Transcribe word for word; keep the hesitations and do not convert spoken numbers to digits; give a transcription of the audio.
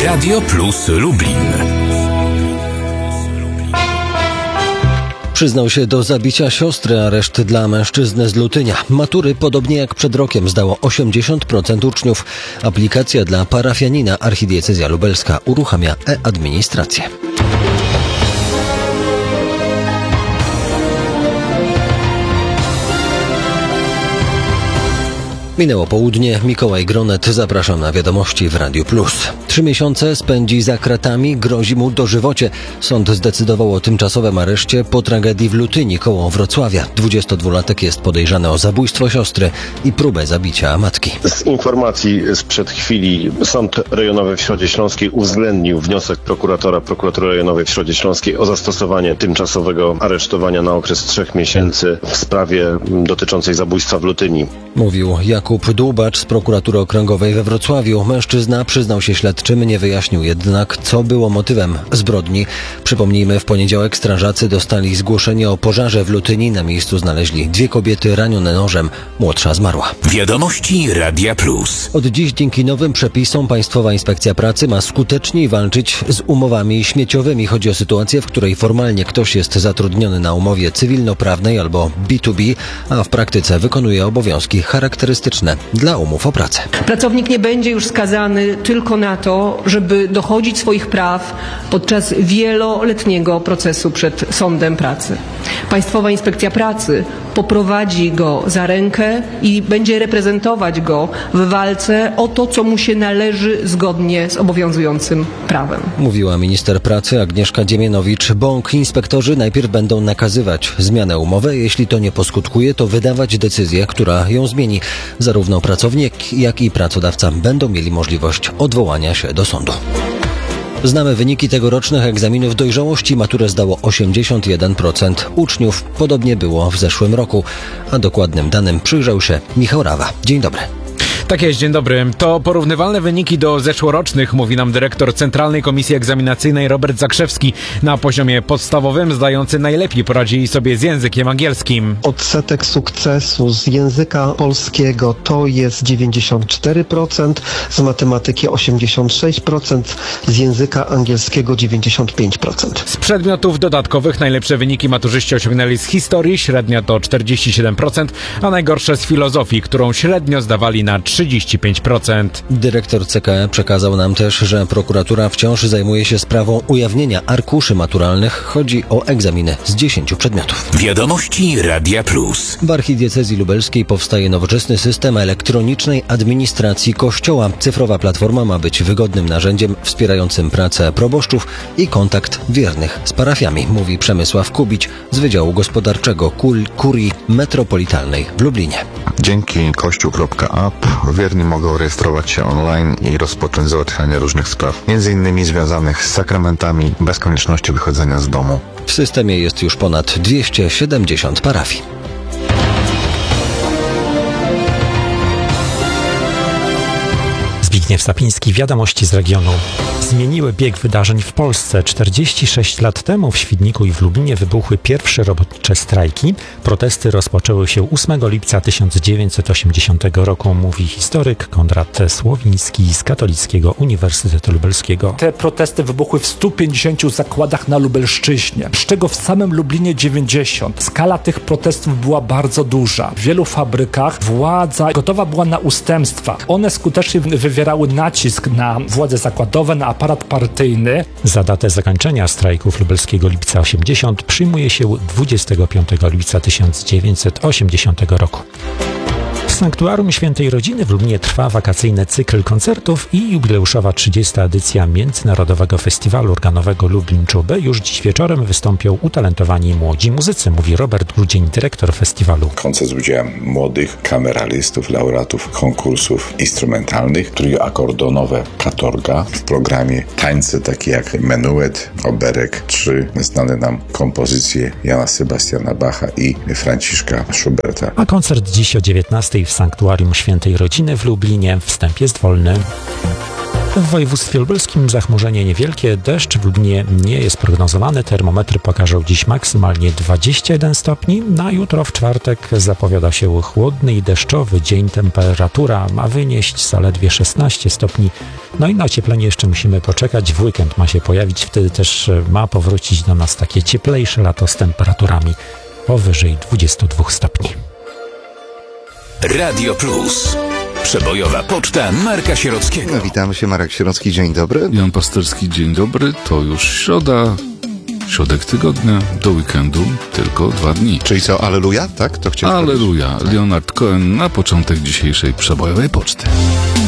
Radio Plus Lublin. Przyznał się do zabicia siostry, areszt dla mężczyzny z Lutynia. Matury, podobnie jak przed rokiem, zdało osiemdziesiąt procent uczniów. Aplikacja dla parafianina Archidiecezja Lubelska uruchamia e-administrację. Minęło południe, Mikołaj Gronet, zapraszam na wiadomości w Radiu Plus. Trzy miesiące spędzi za kratami, grozi mu dożywocie. Sąd zdecydował o tymczasowym areszcie po tragedii w Lutyni koło Wrocławia. dwudziestodwulatek jest podejrzany o zabójstwo siostry i próbę zabicia matki. Z informacji sprzed chwili Sąd Rejonowy w Środzie Śląskiej uwzględnił wniosek prokuratora Prokuratury Rejonowej w Środzie Śląskiej o zastosowanie tymczasowego aresztowania na okres trzech miesięcy w sprawie dotyczącej zabójstwa w Lutyni. Mówił Jakub Dłubacz z Prokuratury Okręgowej we Wrocławiu. Mężczyzna przyznał się śledczym, nie wyjaśnił jednak, co było motywem zbrodni. Przypomnijmy, w poniedziałek strażacy dostali zgłoszenie o pożarze w Lutyni. Na miejscu znaleźli dwie kobiety ranione nożem. Młodsza zmarła. Wiadomości Radia Plus. Od dziś dzięki nowym przepisom Państwowa Inspekcja Pracy ma skuteczniej walczyć z umowami śmieciowymi. Chodzi o sytuację, w której formalnie ktoś jest zatrudniony na umowie cywilnoprawnej albo B dwa B, a w praktyce wykonuje obowiązki charakterystyczne dla umów o pracę. Pracownik nie będzie już skazany tylko na to, żeby dochodzić swoich praw podczas wieloletniego procesu przed sądem pracy. Państwowa Inspekcja Pracy poprowadzi go za rękę i będzie reprezentować go w walce o to, co mu się należy zgodnie z obowiązującym prawem. Mówiła minister pracy Agnieszka Dziemianowicz-Bąk. Inspektorzy najpierw będą nakazywać zmianę umowy. Jeśli to nie poskutkuje, to wydawać decyzję, która ją zmieni. Zarówno pracownik, jak i pracodawca będą mieli możliwość odwołania się do sądu. Znamy wyniki tegorocznych egzaminów dojrzałości. Maturę zdało osiemdziesiąt jeden procent uczniów. Podobnie było w zeszłym roku. A dokładnym danym przyjrzał się Michał Rawa. Dzień dobry. Tak jest, dzień dobry. To porównywalne wyniki do zeszłorocznych, mówi nam dyrektor Centralnej Komisji Egzaminacyjnej Robert Zakrzewski. Na poziomie podstawowym zdający najlepiej poradzili sobie z językiem angielskim. Odsetek sukcesu z języka polskiego to jest dziewięćdziesiąt cztery procent, z matematyki osiemdziesiąt sześć procent, z języka angielskiego dziewięćdziesiąt pięć procent. Z przedmiotów dodatkowych najlepsze wyniki maturzyści osiągnęli z historii, średnia to czterdzieści siedem procent, a najgorsze z filozofii, którą średnio zdawali na trzydzieści pięć procent. Dyrektor C K E przekazał nam też, że prokuratura wciąż zajmuje się sprawą ujawnienia arkuszy maturalnych. Chodzi o egzaminy z dziesięciu przedmiotów. Wiadomości Radia Plus. W Archidiecezji Lubelskiej powstaje nowoczesny system elektronicznej administracji Kościoła. Cyfrowa platforma ma być wygodnym narzędziem wspierającym pracę proboszczów i kontakt wiernych z parafiami, mówi Przemysław Kubić z Wydziału Gospodarczego Kul- Kurii Metropolitalnej w Lublinie. Dzięki kościół kropka app wierni mogą rejestrować się online i rozpocząć załatwianie różnych spraw, między innymi związanych z sakramentami, bez konieczności wychodzenia z domu. W systemie jest już ponad dwieście siedemdziesiąt parafii. Zbigniew Sapiński, wiadomości z regionu. Zmieniły bieg wydarzeń w Polsce. czterdzieści sześć lat temu w Świdniku i w Lublinie wybuchły pierwsze robotnicze strajki. Protesty rozpoczęły się ósmego lipca tysiąc dziewięćset osiemdziesiątego roku, mówi historyk Konrad Słowiński z Katolickiego Uniwersytetu Lubelskiego. Te protesty wybuchły w stu pięćdziesięciu zakładach na Lubelszczyźnie, z czego w samym Lublinie dziewięćdziesiąt. Skala tych protestów była bardzo duża. W wielu fabrykach władza gotowa była na ustępstwa. One skutecznie wywierały nacisk na władze zakładowe, na aparat partyjny. Za datę zakończenia strajków lubelskiego lipca osiemdziesiąt przyjmuje się dwudziestego piątego lipca tysiąc dziewięćset osiemdziesiątego roku. W Sanktuarium Świętej Rodziny w Lublinie trwa wakacyjny cykl koncertów i jubileuszowa trzydziesta edycja Międzynarodowego Festiwalu Organowego Lublin Czube. Już dziś wieczorem wystąpią utalentowani młodzi muzycy, mówi Robert Grudzień, dyrektor festiwalu. Koncert z udziałem młodych kameralistów, laureatów konkursów instrumentalnych, trio akordeonowe Katorga, w programie tańce takie jak Menuet, Oberek, trzy znane nam kompozycje Jana Sebastiana Bacha i Franciszka Schuberta. A koncert dziś o dziewiętnastej w Sanktuarium Świętej Rodziny w Lublinie. Wstęp jest wolny. W województwie lubelskim zachmurzenie niewielkie, deszcz w Lublinie nie jest prognozowany. Termometry pokażą dziś maksymalnie dwadzieścia jeden stopni. Na jutro w czwartek zapowiada się chłodny i deszczowy dzień. Temperatura ma wynieść zaledwie szesnaście stopni. No i na ocieplenie jeszcze musimy poczekać. W weekend ma się pojawić, wtedy też ma powrócić do nas takie cieplejsze lato z temperaturami powyżej dwudziestu dwóch stopni. Radio Plus. Przebojowa poczta Marka Sierockiego. Witamy się, Marek Sierocki, dzień dobry. Jan Pasterski, dzień dobry. To już środa, środek tygodnia, do weekendu tylko dwa dni. Czyli co, aleluja? Tak? To chciałem Aleluja. Leonard Cohen na początek dzisiejszej przebojowej poczty.